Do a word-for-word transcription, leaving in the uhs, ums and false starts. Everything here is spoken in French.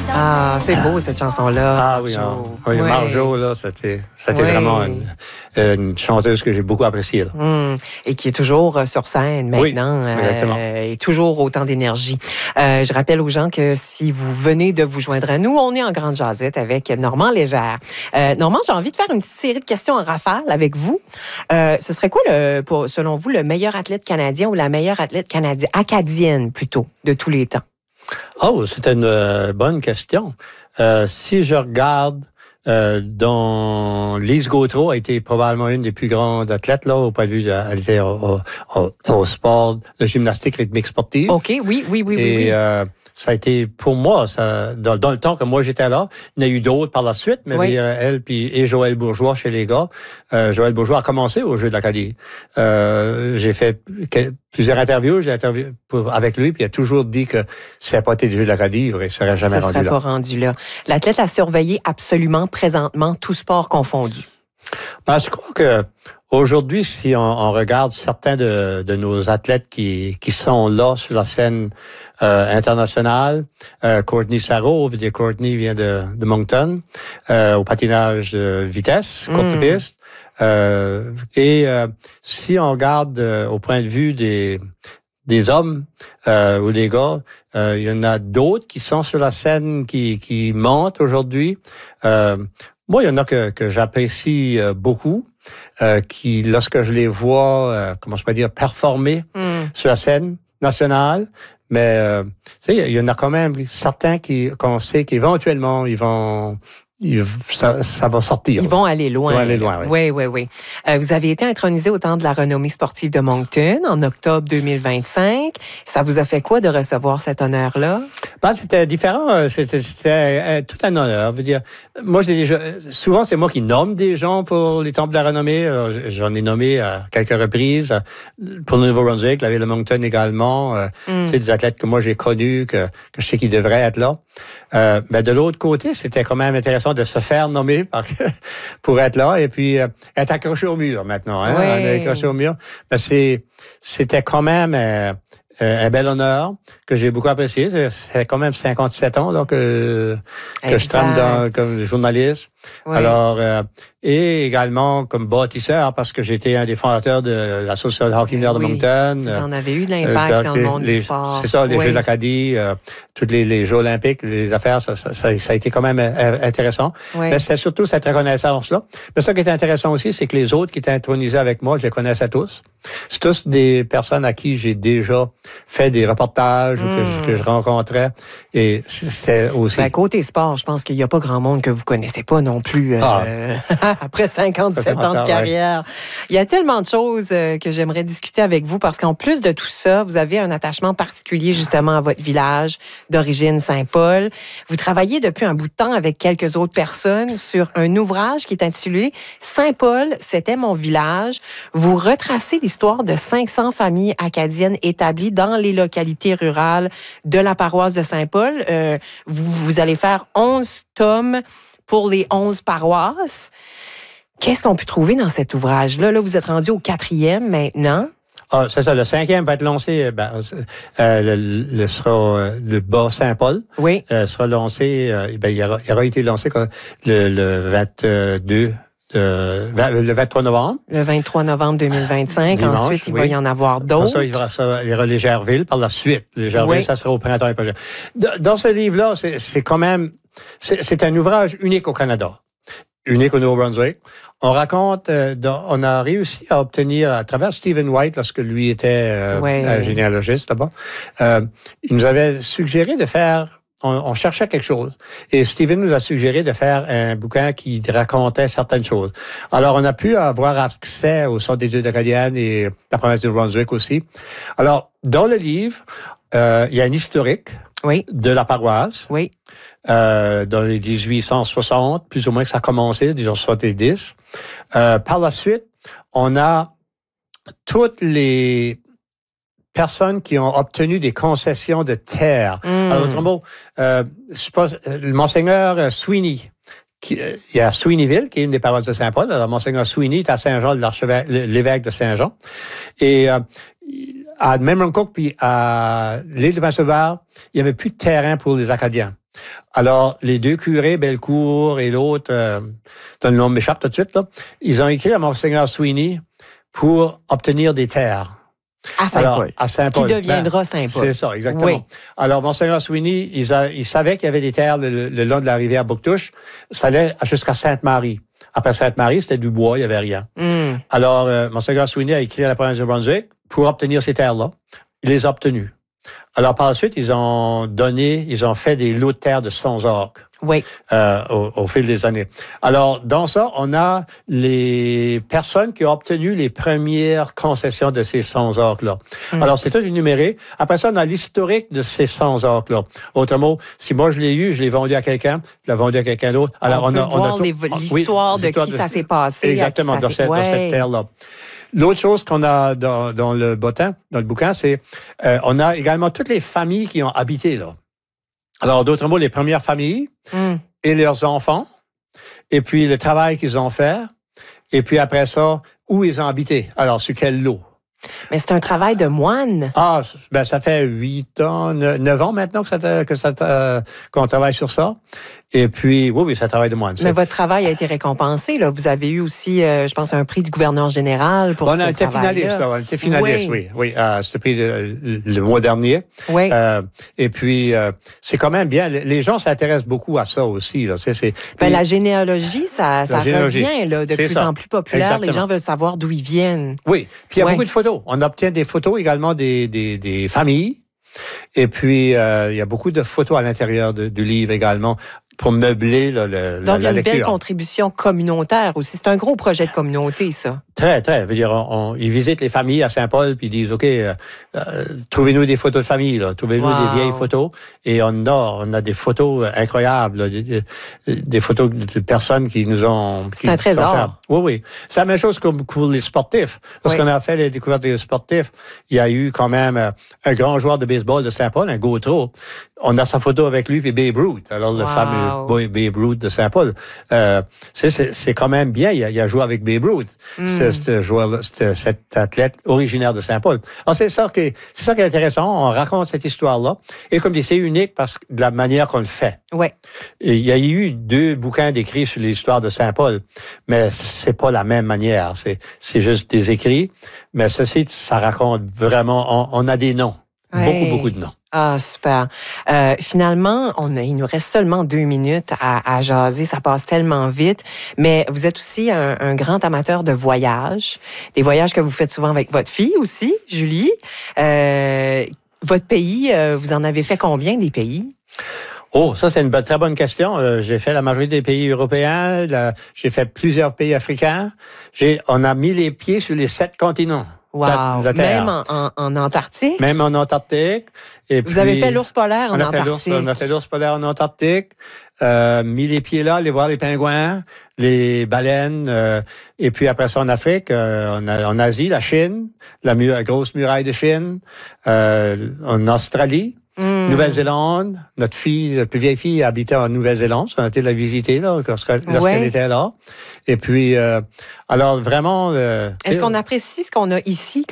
Ah, c'est beau cette chanson-là. Ah oui, hein. oui, oui. Marjo, là, c'était, c'était oui. vraiment une, une chanteuse que j'ai beaucoup appréciée. Là. Mmh. Et qui est toujours sur scène maintenant. Oui, exactement. Euh, et toujours autant d'énergie. Euh, je rappelle aux gens que si vous venez de vous joindre à nous, on est en grande jasette avec Normand Légère. Euh, Normand, j'ai envie de faire une petite série de questions en rafale avec vous. Euh, ce serait quoi, le, pour, selon vous, le meilleur athlète canadien ou la meilleure athlète canadienne, acadienne plutôt, de tous les temps? Oh, c'est une euh, bonne question. Euh, si je regarde, euh, dont Lise Gautreau a été probablement une des plus grandes athlètes, là, au point de vue de, elle était au, au, au sport de gymnastique rythmique sportive. OK, oui, oui, oui, oui. Et, oui. Euh, ça a été, pour moi, ça, dans, dans le temps que moi j'étais là, il y en a eu d'autres par la suite, mais oui. elle puis et Joël Bourgeois chez les gars. Euh, Joël Bourgeois a commencé au Jeu de l'Acadie. Euh, j'ai fait que, plusieurs interviews, j'ai interviewé pour, avec lui, puis il a toujours dit que si ça n'avait pas été du Jeu de l'Acadie, il ne serait jamais ça rendu serait là. pas rendu là. L'athlète a surveillé absolument présentement, tout sport confondu. Ben, je crois que aujourd'hui, si on, on regarde certains de, de nos athlètes qui, qui sont là sur la scène euh, internationale, euh, Courtney Sarro, veut dire Courtney vient de, de Moncton, euh, au patinage de vitesse, courte mm. piste. Euh, et euh, si on regarde euh, au point de vue des des hommes euh, ou des gars, euh, il y en a d'autres qui sont sur la scène, qui, qui montent aujourd'hui. Euh, moi, il y en a que, que j'apprécie euh, beaucoup, euh, qui, lorsque je les vois, euh, comment je peux dire, performer mm. sur la scène nationale, mais euh, tu sais, il y en a quand même certains qui, qu'on sait qu'éventuellement, ils vont... Ils, ça, ça va sortir. Ils vont aller loin. Ils vont aller loin, oui. Oui, oui, oui. Euh, vous avez été intronisé au Temple de la renommée sportive de Moncton en octobre deux mille vingt-cinq. Ça vous a fait quoi de recevoir cet honneur-là? Ben, c'était différent. C'était, c'était tout un honneur. Je veux dire, moi, j'ai déjà, souvent, c'est moi qui nomme des gens pour les Temples de la renommée. J'en ai nommé à quelques reprises. Pour le Nouveau-Brunswick, la ville de Moncton également. Mm. C'est des athlètes que moi, j'ai connus, que, que je sais qu'ils devraient être là. Euh, mais de l'autre côté, c'était quand même intéressant de se faire nommer par, pour être là et puis euh, être accroché au mur maintenant. Hein, oui. On est accroché au mur. Mais c'est, c'était quand même euh, un bel honneur que j'ai beaucoup apprécié. C'est quand même cinquante-sept ans là, que, que je travaille dans, comme journaliste. Oui. Alors, euh, et également comme bâtisseur, parce que j'étais un des fondateurs de l'association de hockey mineur de oui. Moncton. Vous en avez eu de l'impact euh, dans le monde les, du sport. C'est ça, les oui. Jeux de l'Acadie, euh, tous les, les Jeux olympiques, les affaires, ça, ça, ça, ça a été quand même intéressant. Oui. Mais c'est surtout cette reconnaissance-là. Mais ça qui est intéressant aussi, c'est que les autres qui étaient intronisés avec moi, je les connaissais tous. C'est tous des personnes à qui j'ai déjà fait des reportages mm. ou que je, que je rencontrais. Et c'était aussi... Ben, côté sport, je pense qu'il n'y a pas grand monde que vous connaissez pas non plus. Ah. Euh, après cinquante-sept ans de carrière. Ouais. Il y a tellement de choses que j'aimerais discuter avec vous parce qu'en plus de tout ça, vous avez un attachement particulier justement à votre village d'origine Saint-Paul. Vous travaillez depuis un bout de temps avec quelques autres personnes sur un ouvrage qui est intitulé « Saint-Paul, c'était mon village ». Vous retracez l'histoire de cinq cents familles acadiennes établies dans les localités rurales de la paroisse de Saint-Paul. Euh, vous, vous allez faire onze tomes pour les onze paroisses. Qu'est-ce qu'on peut trouver dans cet ouvrage-là? Là, vous êtes rendu au quatrième maintenant. Ah, c'est ça. Le cinquième va être lancé, ben, euh, le, le, sera, le bas Saint-Paul. Oui. Euh, sera lancé, euh, ben, il aura, il aura été lancé le, le vingt-deux, euh, le vingt-trois novembre. Le vingt-trois novembre deux mille vingt-cinq. Dimanche, Ensuite, il oui. va y en avoir d'autres. Ça, il y aura, ça, il y aura les Gerville par la suite. Les Gerville, oui. Ça sera au printemps prochain. Dans ce livre-là, c'est, c'est quand même, c'est, c'est un ouvrage unique au Canada. Unique au Nouveau-Brunswick. On raconte, euh, dans, on a réussi à obtenir, à travers Stephen White, lorsque lui était euh, ouais. un généalogiste là-bas, euh, il nous avait suggéré de faire, on, on cherchait quelque chose. Et Stephen nous a suggéré de faire un bouquin qui racontait certaines choses. Alors, on a pu avoir accès au Centre d'études acadiennes et la province du Nouveau-Brunswick aussi. Alors, dans le livre, euh, il y a un historique oui. de la paroisse. Oui. Euh, dans les dix-huit cent soixante, plus ou moins que ça a commencé, disons soixante-dix. Euh, par la suite, on a toutes les personnes qui ont obtenu des concessions de terre. Mm. Alors, autrement, euh, je pense, le monseigneur Sweeney, qui, il y a Sweeneyville, qui est une des paroisses de Saint-Paul. Alors, monseigneur Sweeney est à Saint-Jean, l'archevêque, l'évêque de Saint-Jean. Et euh, à Memramcook puis à l'île de Prince-Édouard, il n'y avait plus de terrain pour les Acadiens. Alors, les deux curés, Bellecour et l'autre, euh, dont le nom m'échappe tout de suite, là, ils ont écrit à Monseigneur Sweeney pour obtenir des terres. À Saint-Paul. À Saint-Paul. Ce qui deviendra Saint-Paul. C'est ça, exactement. Oui. Alors, Monseigneur Sweeney, il, a, il savait qu'il y avait des terres le, le long de la rivière Bouctouche. Ça allait jusqu'à Sainte-Marie. Après Sainte-Marie, c'était du bois, il n'y avait rien. Mm. Alors, euh, Monseigneur Sweeney a écrit à la province de Brunswick pour obtenir ces terres-là. Il les a obtenues. Alors, par la suite, ils ont donné, ils ont fait des lots de terre de cent orques. Oui. Euh, au, au fil des années. Alors, dans ça, on a les personnes qui ont obtenu les premières concessions de ces cent orques-là. Mm. Alors, c'est tout énuméré. Après ça, on a l'historique de ces cent orques-là. Autrement, si moi je l'ai eu, je l'ai vendu à quelqu'un, je l'ai vendu à quelqu'un d'autre. Alors, on, on peut a, voir on a les, l'histoire oui, de qui de, ça s'est passé. Exactement, ça dans, cette, ouais. dans cette terre-là. L'autre chose qu'on a dans, dans le bottin, dans le bouquin, c'est euh, on a également toutes les familles qui ont habité là. Alors, d'autres mots, les premières familles mm. et leurs enfants, et puis le travail qu'ils ont fait, et puis après ça, où ils ont habité. Alors, sur quel lot. Mais c'est un travail de moine. Ah, ben ça fait huit ans, neuf ans maintenant que ça, que ça, qu'on travaille sur ça. Et puis, oui, oui, ça travaille de moine. Mais votre travail a été récompensé, là. Vous avez eu aussi, euh, je pense, un prix du gouverneur général pour bon, ce on a été travail-là. finaliste, on a été finaliste, oui. Oui, oui euh, c'était pris le, le mois dernier. Oui. Euh, et puis, euh, c'est quand même bien. Les gens s'intéressent beaucoup à ça aussi, là. C'est, c'est, ben, puis, la généalogie, ça, ça généalogie, revient, là, de plus ça. en plus populaire. Exactement. Les gens veulent savoir d'où ils viennent. Oui. Puis, il y a ouais. beaucoup de photos. On obtient des photos également des, des, des familles. Et puis, euh, il y a beaucoup de photos à l'intérieur de, du livre également pour meubler là, le, Donc, la, il y a une lecture. belle contribution communautaire aussi. C'est un gros projet de communauté, ça. Très, très. Je veux dire, on, on, ils visitent les familles à Saint-Paul puis ils disent, OK, euh, euh, trouvez-nous des photos de famille, là. Trouvez-nous wow. des vieilles photos. Et on a, on a des photos incroyables, là, des, des, des photos de personnes qui nous ont... C'est un trésor. Oui, oui. C'est la même chose que pour les sportifs. Lorsqu'on oui. a fait les découvertes des sportifs, il y a eu quand même euh, un grand joueur de baseball de Saint-Paul, un Gautreau. On a sa photo avec lui puis Babe Ruth, alors le wow. fameux Babe Ruth de Saint-Paul. Euh, c'est, c'est, c'est quand même bien. Il a, il a joué avec Babe Ruth. Mm. Ce joueur, cet athlète originaire de Saint-Paul. Alors, c'est ça qui est, c'est ça qui est intéressant. On raconte cette histoire-là. Et comme dit, c'est unique parce que de la manière qu'on le fait. Ouais. Et il y a eu deux bouquins d'écrits sur l'histoire de Saint-Paul, mais c'est pas la même manière. C'est, c'est juste des écrits. Mais ceci, ça raconte vraiment, on, on a des noms. Ouais. Beaucoup, beaucoup de noms. Ah, super. Euh, finalement, on a, il nous reste seulement deux minutes à, à jaser. Ça passe tellement vite. Mais vous êtes aussi un, un grand amateur de voyages. Des voyages que vous faites souvent avec votre fille aussi, Julie. Euh, votre pays, euh, vous en avez fait combien des pays? Oh, ça, c'est une bonne, très bonne question. Euh, j'ai fait la majorité des pays européens. La, j'ai fait plusieurs pays africains. J'ai, on a mis les pieds sur les sept continents. Wow. La, la Même en, en, en Antarctique? Même en Antarctique. Et Vous puis, avez fait l'ours polaire en on a Antarctique? Fait on a fait l'ours polaire en Antarctique. Euh, mis les pieds là, aller voir les pingouins, les baleines. Euh, et puis après ça, en Afrique, euh, en, en Asie, la Chine, la, mu- la grosse muraille de Chine. Euh, en Australie. Mmh. Nouvelle-Zélande, notre fille, la plus vieille fille habitait en Nouvelle-Zélande. On a été la visiter là, lorsqu'elle, lorsqu'elle ouais. était là. Et puis, euh, alors vraiment... Euh, Est-ce qu'on apprécie ce qu'on a ici